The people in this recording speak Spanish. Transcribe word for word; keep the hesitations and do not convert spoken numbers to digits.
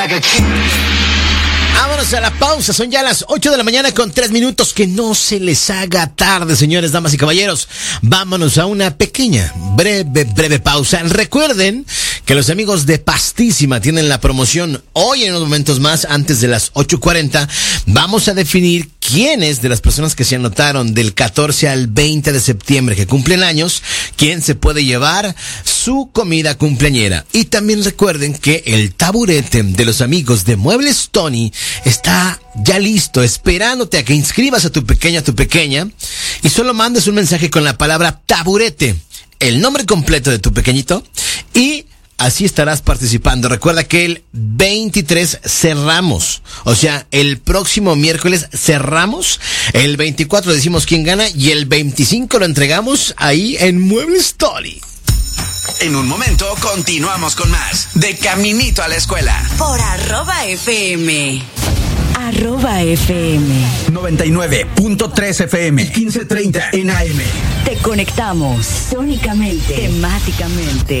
Vámonos a la pausa, son ya las ocho de la mañana con tres minutos, que no se les haga tarde, señores, damas y caballeros. Vámonos a una pequeña, breve, breve pausa. Recuerden que los amigos de Pastísima tienen la promoción hoy. En unos momentos más, antes de las ocho cuarenta, vamos a definir quiénes de las personas que se anotaron del catorce al veinte de septiembre que cumplen años, quién se puede llevar su comida cumpleañera. Y también recuerden que el taburete de los amigos de Muebles Tony está ya listo, esperándote a que inscribas a tu pequeño, a tu pequeña, y solo mandes un mensaje con la palabra taburete, el nombre completo de tu pequeñito, y así estarás participando. Recuerda que el veintitrés cerramos, o sea, el próximo miércoles cerramos, el veinticuatro decimos quién gana y el veinticinco lo entregamos ahí en Muebles Tony. En un momento continuamos con más de Caminito a la Escuela. Por arroba F M. Arroba F M. noventa y nueve punto tres F M. quince treinta en A M. Te conectamos sónicamente, temáticamente.